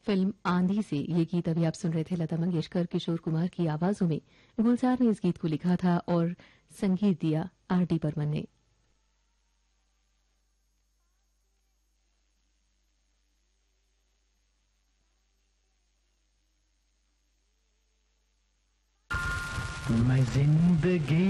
Film आंधी से ये गीत अभी आप सुन रहे थे लता मंगेशकर किशोर कुमार की आवाजों में। गुलजार ने इस गीत को लिखा था और संगीत दिया आर.डी. बर्मन ने। मैं जिंदगी